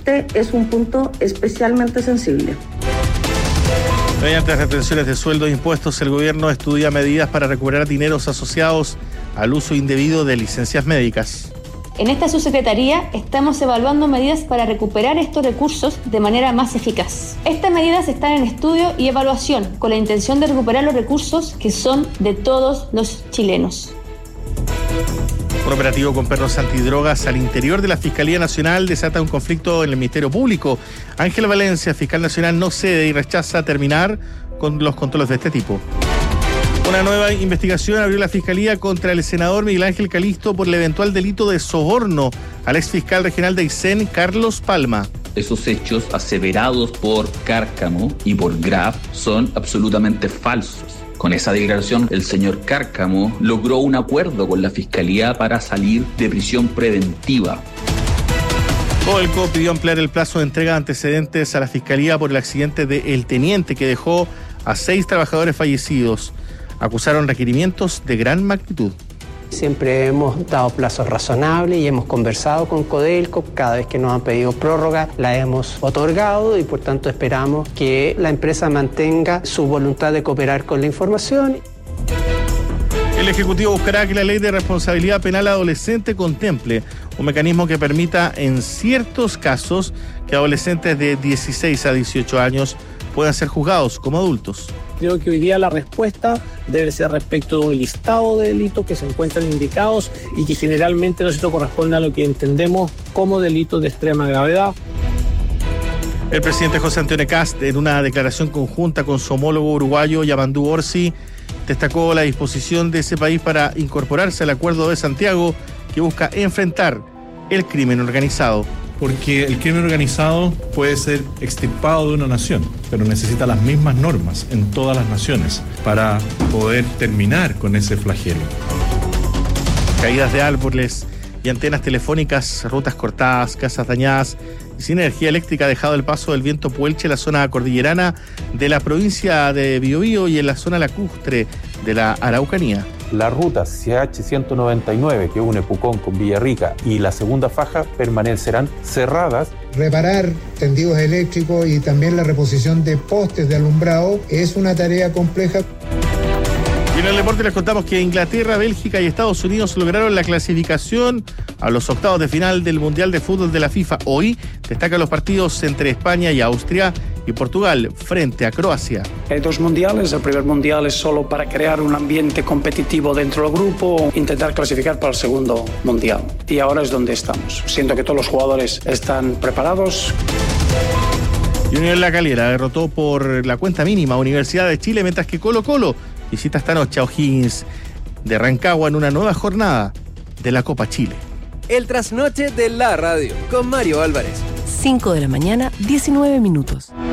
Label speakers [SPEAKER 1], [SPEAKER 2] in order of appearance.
[SPEAKER 1] Este es un punto especialmente sensible.
[SPEAKER 2] Mediante retenciones de sueldo e impuestos, el gobierno estudia medidas para recuperar dineros asociados al uso indebido de licencias médicas.
[SPEAKER 3] En esta subsecretaría estamos evaluando medidas para recuperar estos recursos de manera más eficaz. Estas medidas están en estudio y evaluación con la intención de recuperar los recursos que son de todos los chilenos.
[SPEAKER 2] Un operativo con perros antidrogas al interior de la Fiscalía Nacional desata un conflicto en el Ministerio Público. Ángel Valencia, fiscal nacional, no cede y rechaza terminar con los controles de este tipo. Una nueva investigación abrió la Fiscalía contra el senador Miguel Ángel Calisto por el eventual delito de soborno al exfiscal regional de Aysén, Carlos Palma.
[SPEAKER 4] Esos hechos aseverados por Cárcamo y por Graf son absolutamente falsos. Con esa declaración, el señor Cárcamo logró un acuerdo con la Fiscalía para salir de prisión preventiva.
[SPEAKER 2] Codelco pidió ampliar el plazo de entrega de antecedentes a la Fiscalía por el accidente de El Teniente que dejó a 6 trabajadores fallecidos. Acusaron requerimientos de gran magnitud.
[SPEAKER 5] Siempre hemos dado plazos razonables y hemos conversado con Codelco. Cada vez que nos han pedido prórroga la hemos otorgado y por tanto esperamos que la empresa mantenga su voluntad de cooperar con la información.
[SPEAKER 2] El Ejecutivo buscará que la Ley de Responsabilidad Penal Adolescente contemple un mecanismo que permita en ciertos casos que adolescentes de 16 a 18 años puedan ser juzgados como adultos.
[SPEAKER 6] Creo que hoy día la respuesta debe ser respecto de un listado de delitos que se encuentran indicados y que generalmente no corresponden a lo que entendemos como delitos de extrema gravedad.
[SPEAKER 2] El presidente José Antonio Kast, en una declaración conjunta con su homólogo uruguayo Yamandu Orsi, destacó la disposición de ese país para incorporarse al Acuerdo de Santiago que busca enfrentar el crimen organizado.
[SPEAKER 7] Porque el crimen organizado puede ser extirpado de una nación, pero necesita las mismas normas en todas las naciones para poder terminar con ese flagelo.
[SPEAKER 2] Caídas de árboles y antenas telefónicas, rutas cortadas, casas dañadas y sin energía eléctrica ha dejado el paso del viento puelche en la zona cordillerana de la provincia de Biobío y en la zona lacustre de la Araucanía.
[SPEAKER 8] La ruta CH-199 que une Pucón con Villarrica y la segunda faja permanecerán cerradas.
[SPEAKER 9] Reparar tendidos eléctricos y también la reposición de postes de alumbrado es una tarea compleja.
[SPEAKER 2] Y en el deporte les contamos que Inglaterra, Bélgica y Estados Unidos lograron la clasificación a los octavos de final del Mundial de Fútbol de la FIFA. Hoy destacan los partidos entre España y Austria y Portugal frente a Croacia.
[SPEAKER 10] Hay 2 mundiales, el primer mundial es solo para crear un ambiente competitivo dentro del grupo, intentar clasificar para el segundo mundial. Y ahora es donde estamos. Siento que todos los jugadores están preparados.
[SPEAKER 2] Y Unión La Calera derrotó por la cuenta mínima a Universidad de Chile, mientras que Colo-Colo visita esta noche a O'Higgins de Rancagua en una nueva jornada de la Copa Chile.
[SPEAKER 11] El trasnoche de la radio con Mario Álvarez.
[SPEAKER 12] 5 de la mañana, 19 minutos.